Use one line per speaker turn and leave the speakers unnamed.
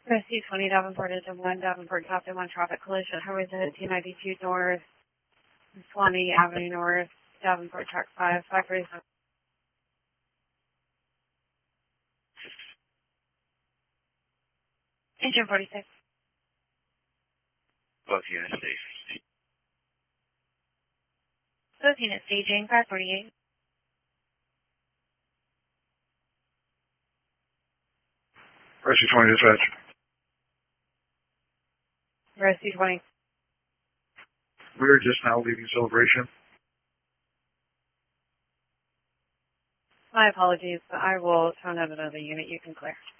Rescue 20 Davenport into 1 Davenport Captain 1 traffic collision. Highway 292 North, Swanee Avenue North, Davenport Track 5, 547. Engine 46.
Both units safe.
Both units staging 548.
Rescue 20 dispatch.
Rescue 20.
We are just now leaving Celebration.
My apologies, but I will turn out another unit. You can clear.